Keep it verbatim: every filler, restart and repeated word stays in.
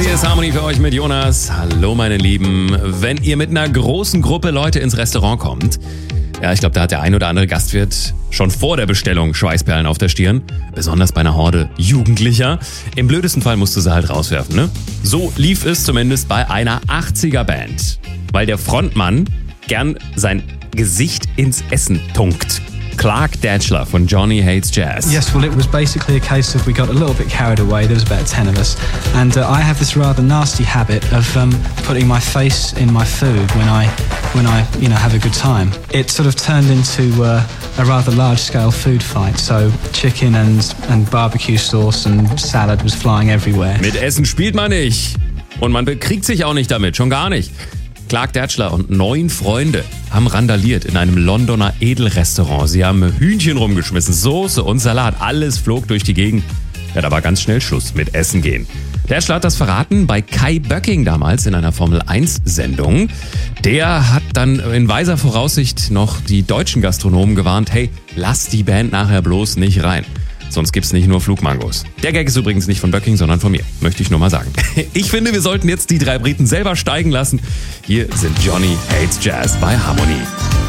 hier ist Harmony für euch mit Jonas. Hallo meine Lieben. Wenn ihr mit einer großen Gruppe Leute ins Restaurant kommt, ja, ich glaube, da hat der ein oder andere Gastwirt schon vor der Bestellung Schweißperlen auf der Stirn. Besonders bei einer Horde Jugendlicher. Im blödesten Fall musst du sie halt rauswerfen, ne? So lief es zumindest bei einer achtziger-Band. Weil der Frontmann gern sein Gesicht ins Essen tunkt. Clark Datchler von Johnny Hates Jazz. Yes, well, it was basically a case of we got a little bit carried away. There was about ten of us. And uh, I have this rather nasty habit of um, putting my face in my food when I, when I, you know, have a good time. It sort of turned into uh, a rather large-scale food fight. So chicken and, and barbecue sauce and salad was flying everywhere. Mit Essen spielt man nicht. Und man bekriegt sich auch nicht damit, schon gar nicht. Clark Datchler und neun Freunde haben randaliert in einem Londoner Edelrestaurant. Sie haben Hühnchen rumgeschmissen, Soße und Salat. Alles flog durch die Gegend. Ja, da war ganz schnell Schluss mit Essen gehen. Datchler hat das verraten bei Kai Böcking damals in einer Formel eins Sendung. Der hat dann in weiser Voraussicht noch die deutschen Gastronomen gewarnt, hey, lass die Band nachher bloß nicht rein. Sonst gibt's nicht nur Flugmangos. Der Gag ist übrigens nicht von Böcking, sondern von mir. Möchte ich nur mal sagen. Ich finde, wir sollten jetzt die drei Briten selber steigen lassen. Hier sind Johnny Hates Jazz bei Harmony.